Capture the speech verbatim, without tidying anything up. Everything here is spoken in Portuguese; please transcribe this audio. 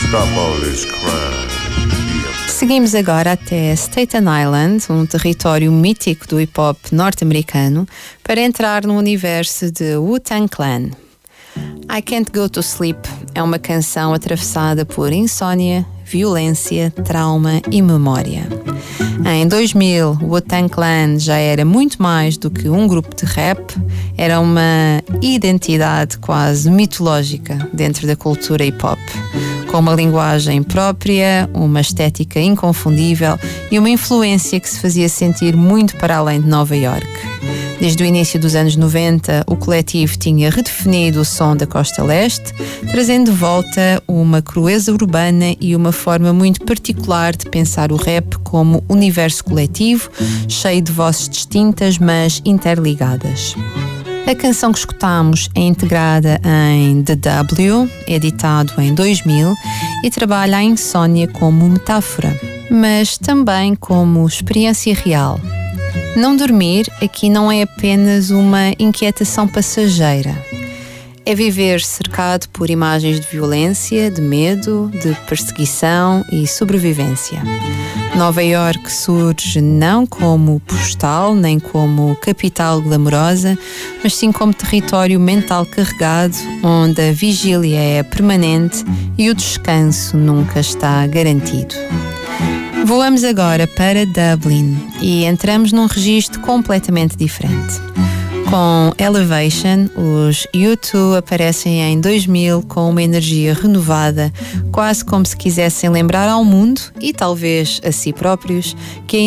Stop all this crime. Seguimos agora até Staten Island, um território mítico do hip-hop norte-americano, para entrar no universo de Wu-Tang Clan. I Can't Go to Sleep é uma canção atravessada por insónia, violência, trauma e memória. Em dois mil, o Wu-Tang Clan já era muito mais do que um grupo de rap, era uma identidade quase mitológica dentro da cultura hip-hop, com uma linguagem própria, uma estética inconfundível e uma influência que se fazia sentir muito para além de Nova Iorque. Desde o início dos anos noventa, o coletivo tinha redefinido o som da Costa Leste, trazendo de volta uma crueza urbana e uma forma muito particular de pensar o rap como universo coletivo, cheio de vozes distintas, mas interligadas. A canção que escutamos é integrada em The W, editado em dois mil, e trabalha a insónia como metáfora, mas também como experiência real. Não dormir aqui não é apenas uma inquietação passageira. É viver cercado por imagens de violência, de medo, de perseguição e sobrevivência. Nova Iorque surge não como postal, nem como capital glamourosa, mas sim como território mental carregado, onde a vigília é permanente e o descanso nunca está garantido. Voamos agora para Dublin e entramos num registro completamente diferente. Com Elevation, os U dois aparecem em dois mil com uma energia renovada, quase como se quisessem lembrar ao mundo, e talvez a si próprios, que